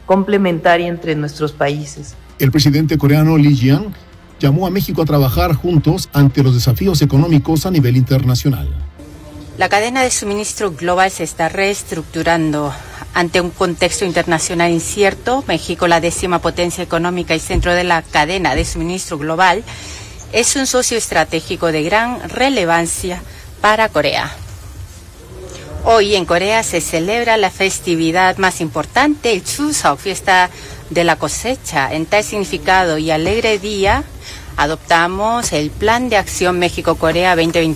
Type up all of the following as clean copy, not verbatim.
complementaria entre nuestros países. El presidente coreano Lee Jae-yong llamó a México a trabajar juntos ante los desafíos económicos a nivel internacional. La cadena de suministro global se está reestructurando. Ante un contexto internacional incierto, México, la 10ª potencia económica y centro de la cadena de suministro global, es un socio estratégico de gran relevancia para Corea. Hoy en Corea se celebra la festividad más importante, el Chuseok, fiesta de la cosecha. En tal significado y alegre día, adoptamos el Plan de Acción México-Corea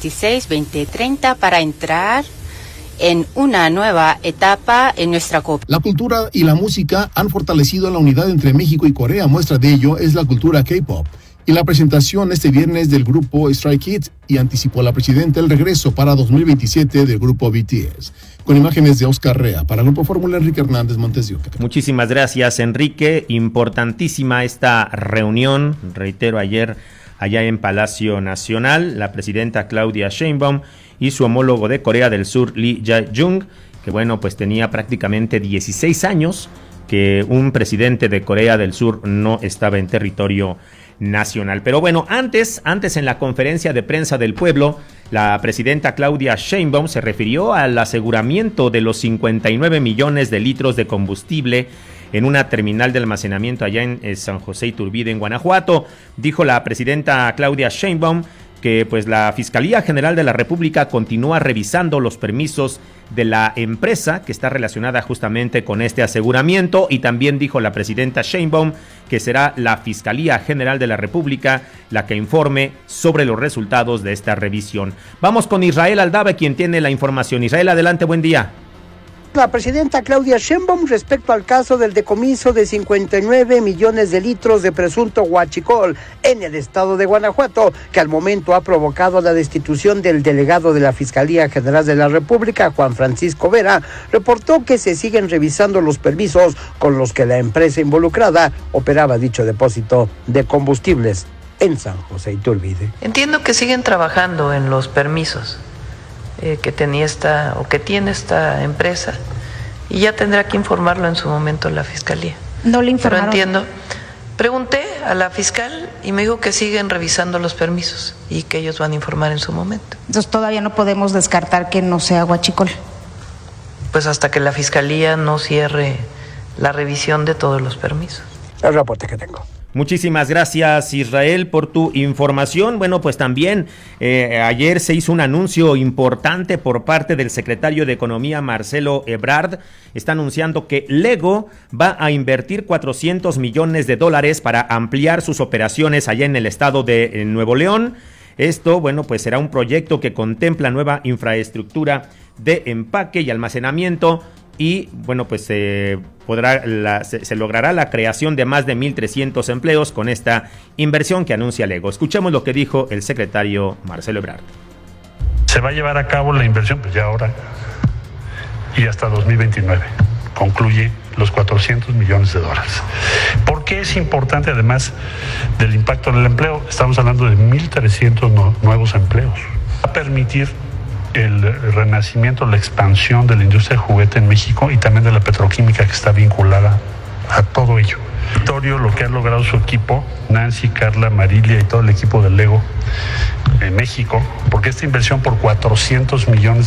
2026-2030 para entrar en una nueva etapa en nuestra cooperación. La cultura y la música han fortalecido la unidad entre México y Corea. Muestra de ello es la cultura K-pop y la presentación este viernes del grupo Stray Kids, y anticipó la presidenta el regreso para 2027 del grupo BTS. Con imágenes de Oscar Rea, para el Grupo Fórmula, Enrique Hernández Montes de Oca. Muchísimas gracias, Enrique. Importantísima esta reunión, reitero, ayer allá en Palacio Nacional, la presidenta Claudia Sheinbaum y su homólogo de Corea del Sur, Lee Jae-yong, que bueno, pues tenía prácticamente 16 años que un presidente de Corea del Sur no estaba en territorio nacional. Pero bueno, antes en la conferencia de prensa del pueblo, la presidenta Claudia Sheinbaum se refirió al aseguramiento de los 59 millones de litros de combustible en una terminal de almacenamiento allá en San José Iturbide, en Guanajuato. Dijo la presidenta Claudia Sheinbaum que pues la Fiscalía General de la República continúa revisando los permisos de la empresa que está relacionada justamente con este aseguramiento, y también dijo la presidenta Sheinbaum que será la Fiscalía General de la República la que informe sobre los resultados de esta revisión. Vamos con Israel Aldave, quien tiene la información. Israel, adelante, buen día. La presidenta Claudia Sheinbaum respecto al caso del decomiso de 59 millones de litros de presunto huachicol en el estado de Guanajuato, que al momento ha provocado la destitución del delegado de la Fiscalía General de la República, Juan Francisco Vera, reportó que se siguen revisando los permisos con los que la empresa involucrada operaba dicho depósito de combustibles en San José Iturbide. Entiendo que siguen trabajando en los permisos que tiene esta empresa, y ya tendrá que informarlo en su momento la Fiscalía. No le informaron. Pero entiendo. Pregunté a la fiscal y me dijo que siguen revisando los permisos y que ellos van a informar en su momento. Entonces todavía no podemos descartar que no sea huachicol. Pues hasta que la Fiscalía no cierre la revisión de todos los permisos. El reporte que tengo. Muchísimas gracias, Israel, por tu información. Bueno, pues también ayer se hizo un anuncio importante por parte del secretario de Economía, Marcelo Ebrard. Está anunciando que Lego va a invertir $400 millones para ampliar sus operaciones allá en el estado de Nuevo León. Esto, bueno, pues será un proyecto que contempla nueva infraestructura de empaque y almacenamiento, y bueno, pues se logrará la creación de más de 1,300 empleos con esta inversión que anuncia Lego. Escuchemos lo que dijo el secretario Marcelo Ebrard. Se va a llevar a cabo la inversión, pues ya ahora, y hasta 2029 concluye los $400 millones. ¿Por qué es importante, además del impacto en el empleo? Estamos hablando de 1,300 nuevos empleos. Va a permitir el renacimiento, la expansión de la industria de juguete en México y también de la petroquímica, que está vinculada a todo ello. Victorio, lo que ha logrado su equipo, Nancy, Carla, Marilia y todo el equipo de Lego en México, porque esta inversión por $400 millones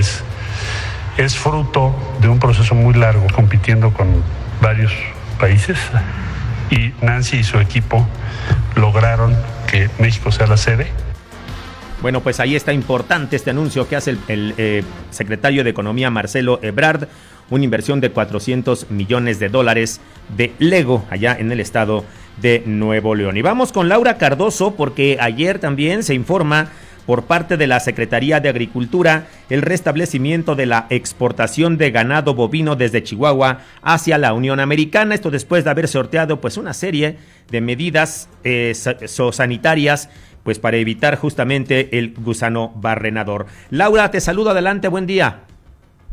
es fruto de un proceso muy largo, compitiendo con varios países, y Nancy y su equipo lograron que México sea la sede. Bueno, pues ahí está importante este anuncio que hace el secretario de Economía, Marcelo Ebrard, una inversión de $400 millones de Lego allá en el estado de Nuevo León. Y vamos con Laura Cardoso, porque ayer también se informa por parte de la Secretaría de Agricultura el restablecimiento de la exportación de ganado bovino desde Chihuahua hacia la Unión Americana. Esto después de haber sorteado pues una serie de medidas sanitarias pues para evitar justamente el gusano barrenador. Laura, te saludo, adelante, buen día.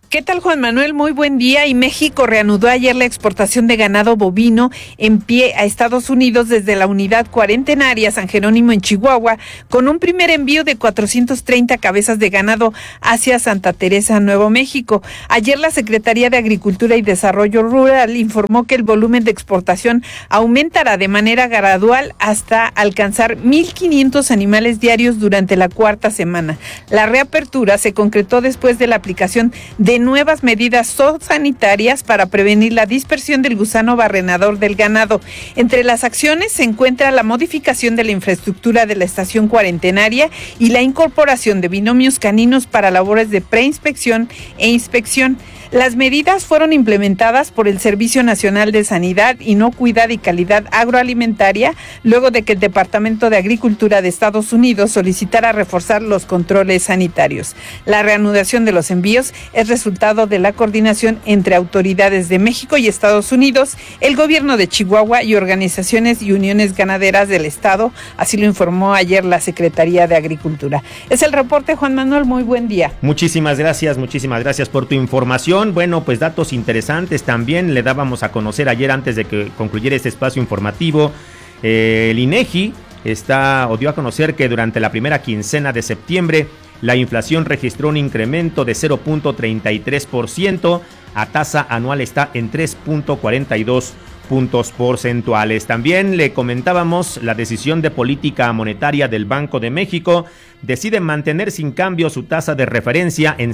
¿Qué tal, Juan Manuel? Muy buen día. Y México reanudó ayer la exportación de ganado bovino en pie a Estados Unidos desde la unidad cuarentenaria San Jerónimo en Chihuahua, con un primer envío de 430 cabezas de ganado hacia Santa Teresa, Nuevo México. Ayer la Secretaría de Agricultura y Desarrollo Rural informó que el volumen de exportación aumentará de manera gradual hasta alcanzar 1,500 animales diarios durante la cuarta semana. La reapertura se concretó después de la aplicación de nuevas medidas zoosanitarias para prevenir la dispersión del gusano barrenador del ganado. Entre las acciones se encuentra la modificación de la infraestructura de la estación cuarentenaria y la incorporación de binomios caninos para labores de preinspección e inspección. Las medidas fueron implementadas por el Servicio Nacional de Sanidad, Inocuidad y Calidad Agroalimentaria, luego de que el Departamento de Agricultura de Estados Unidos solicitara reforzar los controles sanitarios. La reanudación de los envíos es resultado de la coordinación entre autoridades de México y Estados Unidos, el gobierno de Chihuahua y organizaciones y uniones ganaderas del estado, así lo informó ayer la Secretaría de Agricultura. Es el reporte, Juan Manuel, muy buen día. Muchísimas gracias por tu información. Bueno, pues datos interesantes también le dábamos a conocer ayer antes de que concluyera este espacio informativo. El INEGI dio a conocer que durante la primera quincena de septiembre la inflación registró un incremento de 0.33%, a tasa anual está en 3.42 puntos porcentuales. También le comentábamos la decisión de política monetaria del Banco de México. Decide mantener sin cambio su tasa de referencia en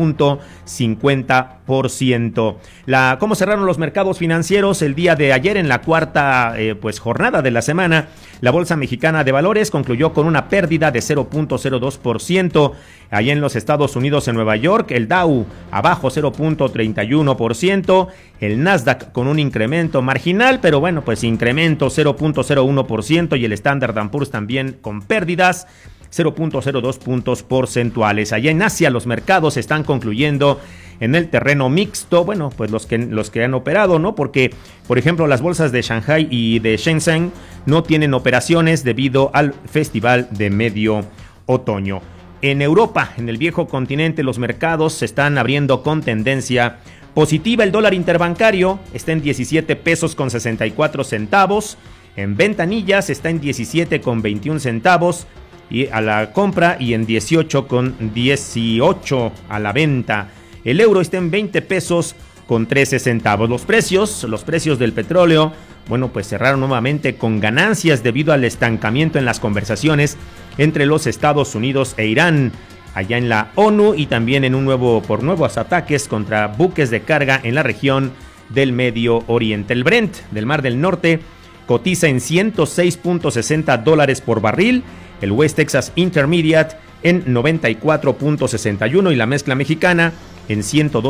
6.50%. ¿Cómo cerraron los mercados financieros el día de ayer en la cuarta jornada de la semana? La Bolsa Mexicana de Valores concluyó con una pérdida de 0.02%. Allá en los Estados Unidos, en Nueva York, el Dow abajo 0.31%. El Nasdaq con un incremento marginal, pero bueno, pues incremento 0.01%. Y el Standard & Poor's también con pérdidas 0.02 puntos porcentuales. Allá en Asia los mercados están concluyendo en el terreno mixto, bueno, pues los que han operado, ¿no? Porque, por ejemplo, las bolsas de Shanghai y de Shenzhen no tienen operaciones debido al festival de medio otoño. En Europa, en el viejo continente, los mercados se están abriendo con tendencia positiva. El dólar interbancario está en 17 pesos con 64 centavos. En ventanillas está en 17 con 21 centavos. Y a la compra y en 18,18 a la venta. El euro está en 20 pesos con 13 centavos. Los precios del petróleo, bueno, pues cerraron nuevamente con ganancias debido al estancamiento en las conversaciones entre los Estados Unidos e Irán, allá en la ONU, y también en por nuevos ataques contra buques de carga en la región del Medio Oriente. El Brent del Mar del Norte cotiza en $106.60 por barril. El West Texas Intermediate en 94.61 y la mezcla mexicana en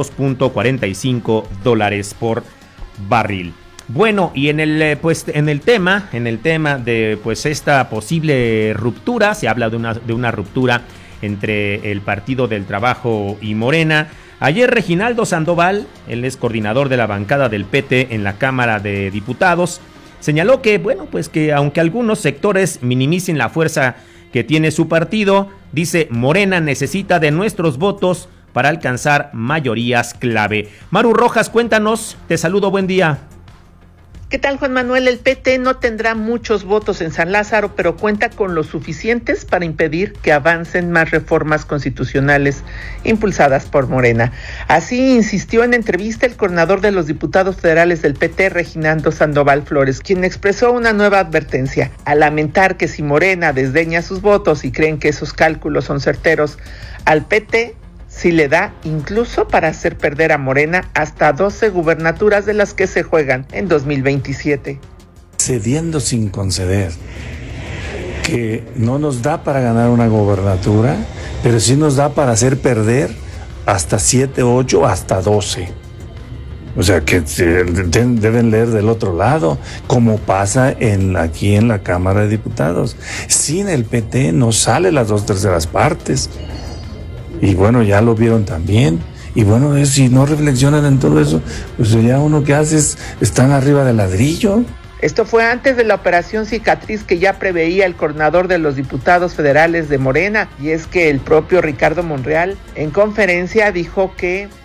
$102.45 por barril. Bueno, y en el tema de esta posible ruptura, se habla de una ruptura entre el Partido del Trabajo y Morena. Ayer Reginaldo Sandoval, él es coordinador de la bancada del PT en la Cámara de Diputados, señaló que, bueno, pues que aunque algunos sectores minimicen la fuerza que tiene su partido, dice, Morena necesita de nuestros votos para alcanzar mayorías clave. Maru Rojas, cuéntanos, te saludo, buen día. ¿Qué tal, Juan Manuel? El PT no tendrá muchos votos en San Lázaro, pero cuenta con los suficientes para impedir que avancen más reformas constitucionales impulsadas por Morena. Así insistió en entrevista el coordinador de los diputados federales del PT, Reginaldo Sandoval Flores, quien expresó una nueva advertencia, al lamentar que si Morena desdeña sus votos y creen que esos cálculos son certeros, al PT sí le da incluso para hacer perder a Morena hasta 12 gubernaturas de las que se juegan en 2027. Cediendo sin conceder, que no nos da para ganar una gobernatura, pero sí nos da para hacer perder hasta 7, 8, hasta 12. O sea, que deben leer del otro lado, como pasa aquí en la Cámara de Diputados. Sin el PT no sale las 2/3 partes. Y bueno, ya lo vieron también. Y bueno, si no reflexionan en todo eso, pues ya uno que hace están arriba del ladrillo. Esto fue antes de la operación cicatriz que ya preveía el coordinador de los diputados federales de Morena, y es que el propio Ricardo Monreal en conferencia dijo que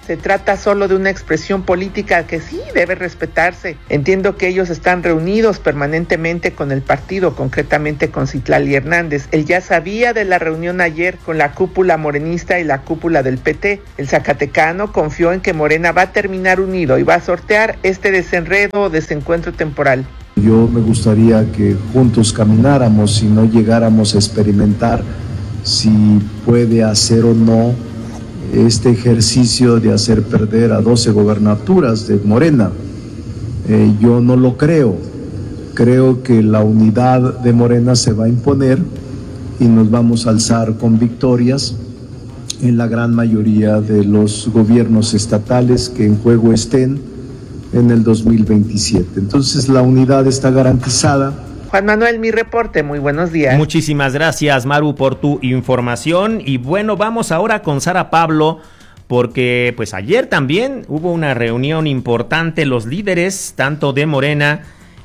Se trata solo de una expresión política que sí debe respetarse. Entiendo que ellos están reunidos permanentemente con el partido, concretamente con Citlali Hernández. Él ya sabía de la reunión ayer con la cúpula morenista y la cúpula del PT. El zacatecano confió en que Morena va a terminar unido y va a sortear este desenredo o desencuentro temporal. Yo me gustaría que juntos camináramos y no llegáramos a experimentar si puede hacer o no este ejercicio de hacer perder a 12 gobernaturas de Morena. Yo no lo creo. Creo que la unidad de Morena se va a imponer y nos vamos a alzar con victorias en la gran mayoría de los gobiernos estatales que en juego estén en el 2027. Entonces la unidad está garantizada. Juan Manuel, mi reporte, muy buenos días. Muchísimas gracias, Maru, por tu información. Y bueno, vamos ahora con Sara Pablo, porque pues ayer también hubo una reunión importante, los líderes, tanto de Morena,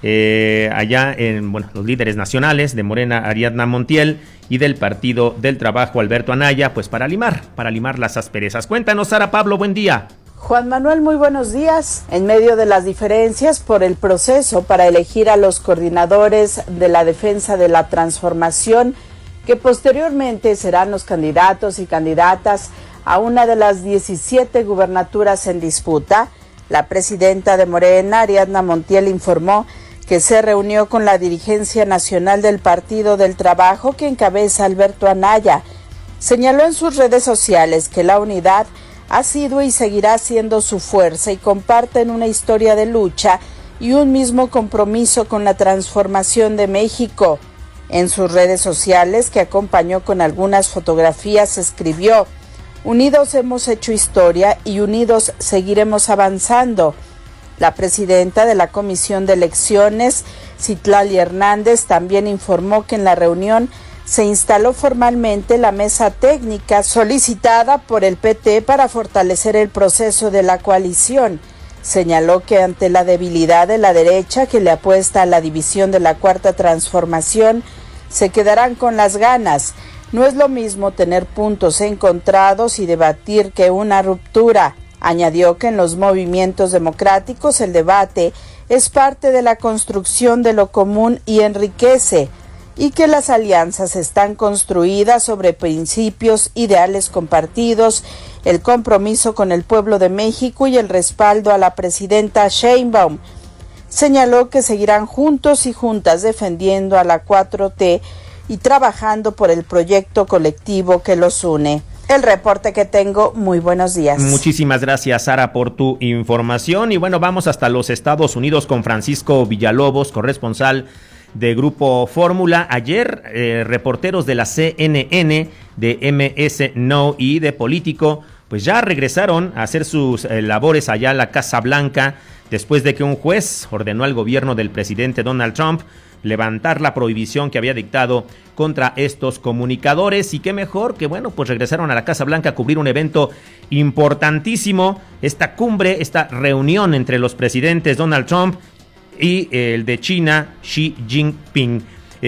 los líderes nacionales de Morena, Ariadna Montiel, y del Partido del Trabajo, Alberto Anaya, pues para limar las asperezas. Cuéntanos, Sara Pablo, buen día. Juan Manuel, muy buenos días. En medio de las diferencias por el proceso para elegir a los coordinadores de la defensa de la transformación, que posteriormente serán los candidatos y candidatas a una de las 17 gubernaturas en disputa, la presidenta de Morena, Ariadna Montiel, informó que se reunió con la dirigencia nacional del Partido del Trabajo que encabeza Alberto Anaya. Señaló en sus redes sociales que la unidad ha sido y seguirá siendo su fuerza y comparten una historia de lucha y un mismo compromiso con la transformación de México. En sus redes sociales, que acompañó con algunas fotografías, escribió: "Unidos hemos hecho historia y unidos seguiremos avanzando". La presidenta de la Comisión de Elecciones, Citlali Hernández, también informó que en la reunión se instaló formalmente la mesa técnica solicitada por el PT para fortalecer el proceso de la coalición. Señaló que ante la debilidad de la derecha que le apuesta a la división de la Cuarta Transformación, se quedarán con las ganas. No es lo mismo tener puntos encontrados y debatir que una ruptura. Añadió que en los movimientos democráticos el debate es parte de la construcción de lo común y enriquece, y que las alianzas están construidas sobre principios, ideales compartidos, el compromiso con el pueblo de México y el respaldo a la presidenta Sheinbaum. Señaló que seguirán juntos y juntas defendiendo a la 4T y trabajando por el proyecto colectivo que los une. El reporte que tengo, muy buenos días. Muchísimas gracias, Sara, por tu información. Y bueno, vamos hasta los Estados Unidos con Francisco Villalobos, corresponsal de Grupo Fórmula. Ayer, reporteros de la CNN, de MS No y de Político, pues ya regresaron a hacer sus labores allá a la Casa Blanca, después de que un juez ordenó al gobierno del presidente Donald Trump levantar la prohibición que había dictado contra estos comunicadores. Y qué mejor que, bueno, pues regresaron a la Casa Blanca a cubrir un evento importantísimo, esta cumbre, esta reunión entre los presidentes Donald Trump y el de China, Xi Jinping.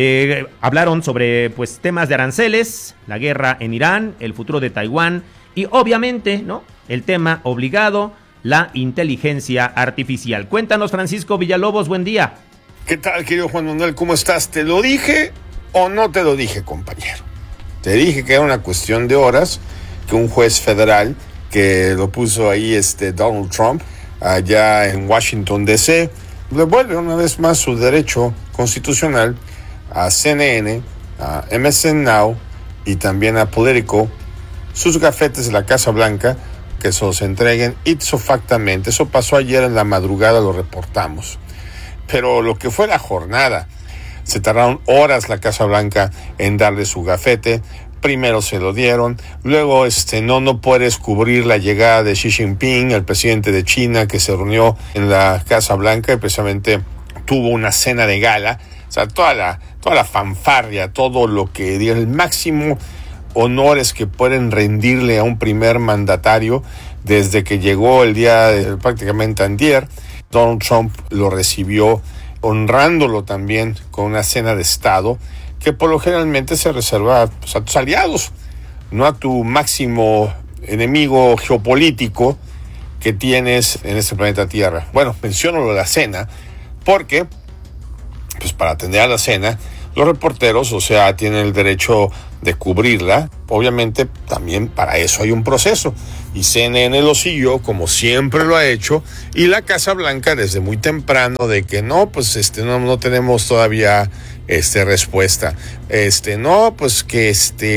Hablaron sobre pues temas de aranceles, la guerra en Irán, el futuro de Taiwán y obviamente, ¿no?, el tema obligado, la inteligencia artificial. Cuéntanos, Francisco Villalobos, buen día. ¿Qué tal, querido Juan Manuel? ¿Cómo estás? ¿Te lo dije o no te lo dije, compañero? Te dije que era una cuestión de horas que un juez federal que lo puso ahí Donald Trump allá en Washington, D.C., devuelve una vez más su derecho constitucional a CNN, a MS Now y también a Politico, sus gafetes de la Casa Blanca, que se los entreguen ipso factamente. Eso pasó ayer en la madrugada, lo reportamos. Pero lo que fue la jornada, se tardaron horas la Casa Blanca en darle su gafete. Primero se lo dieron, luego no puedes cubrir la llegada de Xi Jinping, el presidente de China, que se reunió en la Casa Blanca y precisamente tuvo una cena de gala. O sea, toda la fanfarria, todo lo que el máximo honores que pueden rendirle a un primer mandatario desde que llegó el día prácticamente antier. Donald Trump lo recibió honrándolo también con una cena de Estado que por lo generalmente se reserva a tus aliados, no a tu máximo enemigo geopolítico, que tienes en este planeta Tierra. Bueno, menciono lo de la cena porque, pues para atender a la cena, los reporteros, o sea, tienen el derecho de cubrirla. Obviamente, también para eso hay un proceso. Y CNN lo siguió, como siempre lo ha hecho, y la Casa Blanca desde muy temprano de que no, pues no tenemos todavía respuesta. No, pues que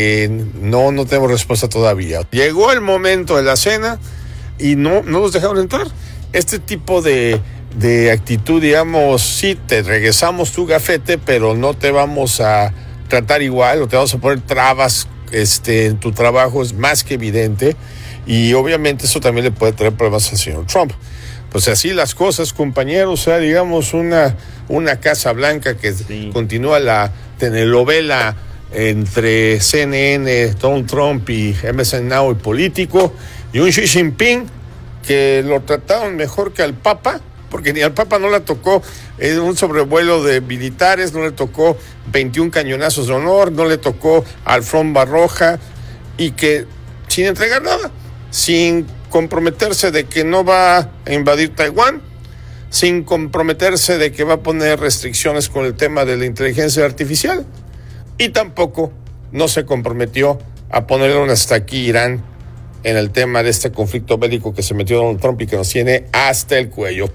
no tenemos respuesta todavía. Llegó el momento de la cena y no nos dejaron entrar. Este tipo de actitud, digamos, sí, te regresamos tu gafete, pero no te vamos a tratar igual o te vamos a poner trabas en tu trabajo, es más que evidente, y obviamente eso también le puede traer problemas al señor Trump. Pues así las cosas, compañeros, o sea, digamos una Casa Blanca que sí. Continúa la telenovela entre CNN, Donald Trump y MSN Now y Político, y un Xi Jinping que lo trataron mejor que al Papa, porque ni al Papa no le tocó un sobrevuelo de militares, no le tocó 21 cañonazos de honor, no le tocó alfombra roja, y que sin entregar nada, sin comprometerse de que no va a invadir Taiwán, sin comprometerse de que va a poner restricciones con el tema de la inteligencia artificial, y tampoco no se comprometió a ponerle un hasta aquí Irán en el tema de este conflicto bélico que se metió Donald Trump y que nos tiene hasta el cuello.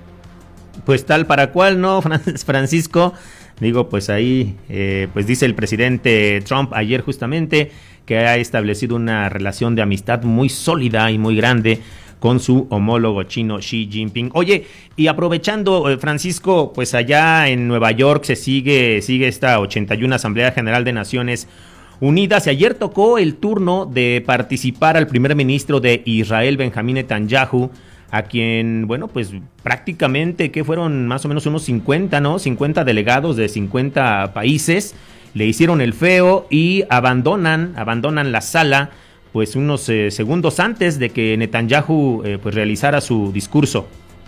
Pues tal para cual, ¿no, Francisco? Digo, pues ahí, pues dice el presidente Trump ayer justamente que ha establecido una relación de amistad muy sólida y muy grande con su homólogo chino Xi Jinping. Oye, y aprovechando, Francisco, pues allá en Nueva York se sigue esta 81 Asamblea General de Naciones Unidas, y ayer tocó el turno de participar al primer ministro de Israel, Benjamín Netanyahu, a quien, bueno, pues prácticamente que fueron más o menos unos 50, ¿no? 50 delegados de 50 países, le hicieron el feo y abandonan la sala, pues unos segundos antes de que Netanyahu pues realizara su discurso.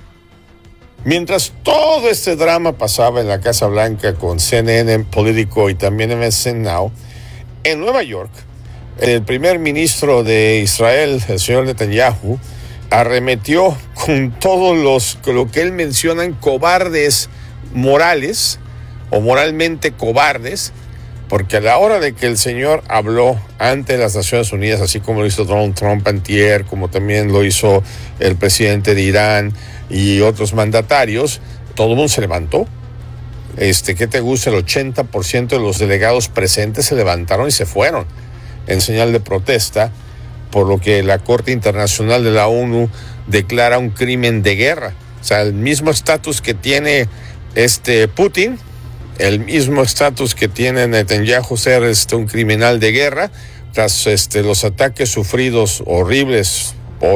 Mientras todo este drama pasaba en la Casa Blanca con CNN, Político y también MSN Now, en Nueva York, el primer ministro de Israel, el señor Netanyahu, arremetió con todos lo que él menciona en cobardes morales o moralmente cobardes, porque a la hora de que el señor habló ante las Naciones Unidas, así como lo hizo Donald Trump antier, como también lo hizo el presidente de Irán y otros mandatarios, todo el mundo se levantó. ¿Qué te gusta? El 80% de los delegados presentes se levantaron y se fueron en señal de protesta, por lo que la Corte Internacional de la ONU declara un crimen de guerra. O sea, el mismo estatus que tiene Putin, el mismo estatus que tiene Netanyahu, ser un criminal de guerra, tras los ataques sufridos, horribles,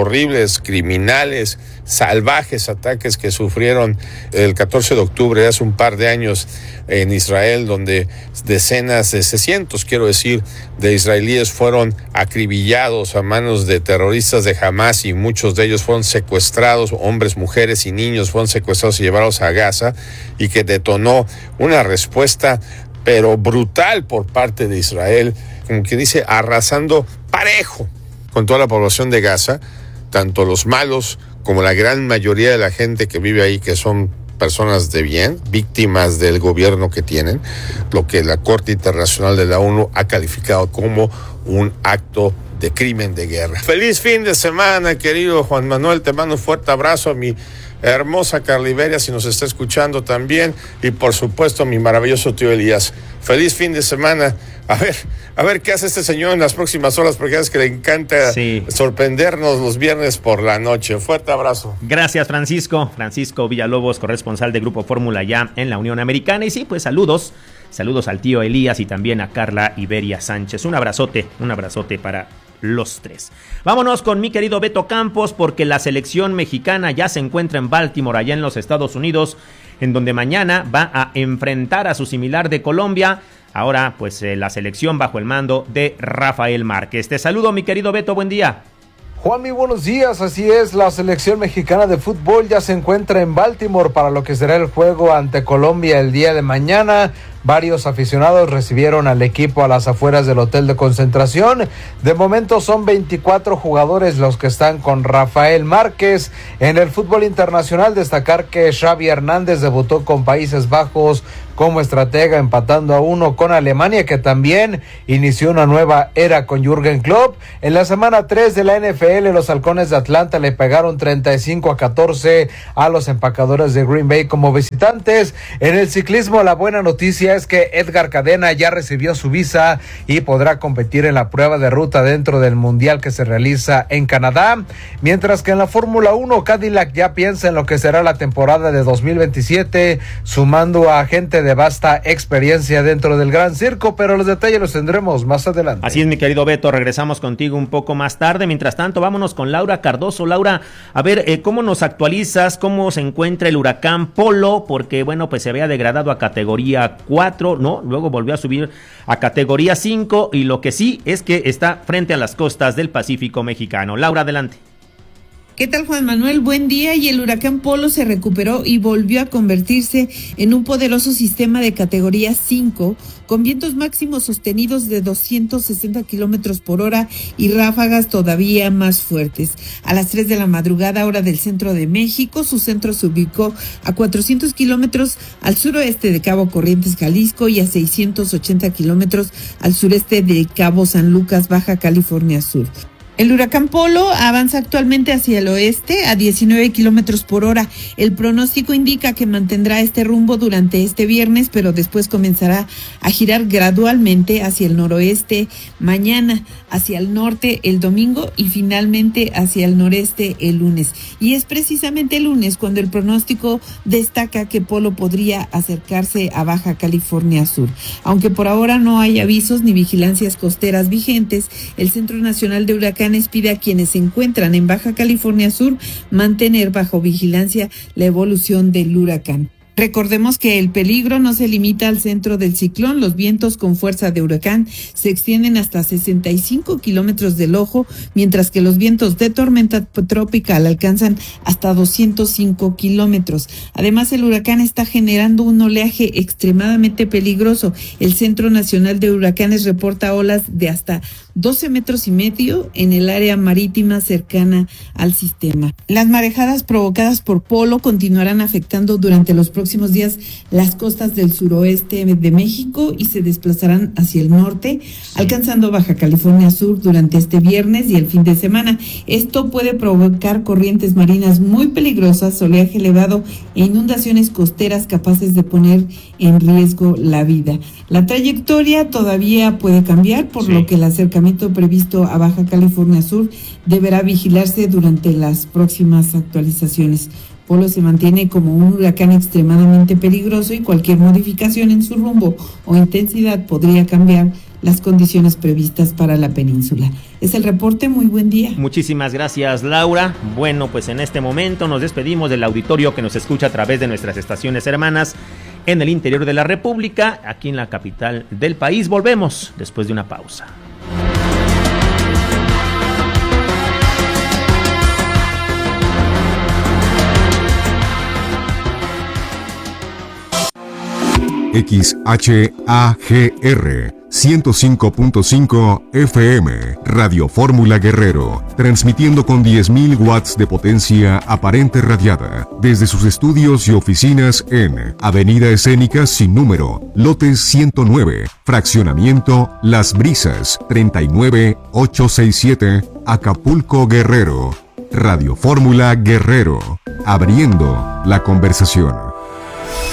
criminales, salvajes ataques que sufrieron el 14 de octubre, hace un par de años, en Israel, donde decenas de cientos, de israelíes fueron acribillados a manos de terroristas de Hamas, y muchos de ellos fueron secuestrados, hombres, mujeres y niños fueron secuestrados y llevados a Gaza, y que detonó una respuesta pero brutal por parte de Israel, como quien dice, arrasando parejo con toda la población de Gaza, tanto los malos como la gran mayoría de la gente que vive ahí, que son personas de bien, víctimas del gobierno que tienen, lo que la Corte Internacional de la ONU ha calificado como un acto de crimen de guerra. Feliz fin de semana, querido Juan Manuel, te mando un fuerte abrazo, a mi hermosa Carliberia, si nos está escuchando también, y por supuesto a mi maravilloso tío Elías. Feliz fin de semana. A ver qué hace este señor en las próximas horas, porque es que le encanta sorprendernos los viernes por la noche. Fuerte abrazo. Gracias, Francisco Villalobos, corresponsal de Grupo Fórmula ya en la Unión Americana. Y sí, pues saludos al tío Elías y también a Carla Iberia Sánchez. Un abrazote para los tres. Vámonos con mi querido Beto Campos, porque la selección mexicana ya se encuentra en Baltimore, allá en los Estados Unidos, en donde mañana va a enfrentar a su similar de Colombia. Ahora, pues la selección bajo el mando de Rafael Márquez. Te saludo, mi querido Beto, buen día. Juan, muy buenos días, así es, la selección mexicana de fútbol ya se encuentra en Baltimore para lo que será el juego ante Colombia el día de mañana. Varios aficionados recibieron al equipo a las afueras del hotel de concentración. De momento son 24 jugadores los que están con Rafael Márquez. En el fútbol internacional, destacar que Xavi Hernández debutó con Países Bajos como estratega, empatando a 1 con Alemania, que también inició una nueva era con Jürgen Klopp. En la semana 3 de la NFL, los Halcones de Atlanta le pegaron 35-14 a los Empacadores de Green Bay como visitantes. En el ciclismo, la buena noticia es que Edgar Cadena ya recibió su visa y podrá competir en la prueba de ruta dentro del Mundial que se realiza en Canadá, mientras que en la Fórmula 1, Cadillac ya piensa en lo que será la temporada de 2027, sumando a gente de vasta experiencia dentro del Gran Circo, pero los detalles los tendremos más adelante. Así es, mi querido Beto, regresamos contigo un poco más tarde. Mientras tanto, vámonos con Laura Cardoso. Laura, a ver, ¿cómo nos actualizas? ¿Cómo se encuentra el huracán Polo? Porque, bueno, pues se había degradado a categoría 4, ¿no? Luego volvió a subir a categoría 5 y lo que sí es que está frente a las costas del Pacífico mexicano. Laura, adelante. ¿Qué tal, Juan Manuel? Buen día. Y el huracán Polo se recuperó y volvió a convertirse en un poderoso sistema de categoría 5, con vientos máximos sostenidos de 260 kilómetros por hora y ráfagas todavía más fuertes. A las 3 de la madrugada, hora del centro de México, su centro se ubicó a 400 kilómetros al suroeste de Cabo Corrientes, Jalisco, y a 680 kilómetros al sureste de Cabo San Lucas, Baja California Sur. El huracán Polo avanza actualmente hacia el oeste a 19 kilómetros por hora. El pronóstico indica que mantendrá este rumbo durante este viernes, pero después comenzará a girar gradualmente hacia el noroeste mañana, hacia el norte el domingo y finalmente hacia el noreste el lunes. Y es precisamente el lunes cuando el pronóstico destaca que Polo podría acercarse a Baja California Sur. Aunque por ahora no hay avisos ni vigilancias costeras vigentes, el Centro Nacional de Huracanes pide a quienes se encuentran en Baja California Sur mantener bajo vigilancia la evolución del huracán. Recordemos que el peligro no se limita al centro del ciclón. Los vientos con fuerza de huracán se extienden hasta 65 kilómetros del ojo, mientras que los vientos de tormenta tropical alcanzan hasta 205 kilómetros. Además, el huracán está generando un oleaje extremadamente peligroso. El Centro Nacional de Huracanes reporta olas de hasta 12 metros y medio en el área marítima cercana al sistema. Las marejadas provocadas por Polo continuarán afectando durante los próximos días las costas del suroeste de México y se desplazarán hacia el norte, alcanzando Baja California Sur durante este viernes y el fin de semana. Esto puede provocar corrientes marinas muy peligrosas, oleaje elevado e inundaciones costeras capaces de poner en riesgo la vida. La trayectoria todavía puede cambiar, por lo que el acercamiento previsto a Baja California Sur deberá vigilarse durante las próximas actualizaciones. Polo se mantiene como un huracán extremadamente peligroso y cualquier modificación en su rumbo o intensidad podría cambiar las condiciones previstas para la península. Es el reporte, muy buen día. Muchísimas gracias, Laura. Bueno, pues en este momento nos despedimos del auditorio que nos escucha a través de nuestras estaciones hermanas en el interior de la República, aquí en la capital del país. Volvemos después de una pausa. XHAGR 105.5 FM, Radio Fórmula Guerrero, transmitiendo con 10.000 watts de potencia aparente radiada, desde sus estudios y oficinas en Avenida Escénica sin número, lote 109, fraccionamiento Las Brisas, 39867, Acapulco, Guerrero. Radio Fórmula Guerrero, abriendo la conversación.